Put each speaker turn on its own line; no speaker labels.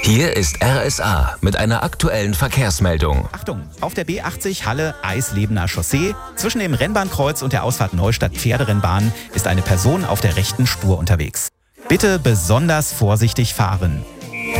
Hier ist RSA mit einer aktuellen Verkehrsmeldung.
Achtung, auf der B80 Halle-Eislebener Chaussee zwischen dem Rennbahnkreuz und der Ausfahrt Neustadt-Pferderennbahn ist eine Person auf der rechten Spur unterwegs. Bitte besonders vorsichtig fahren.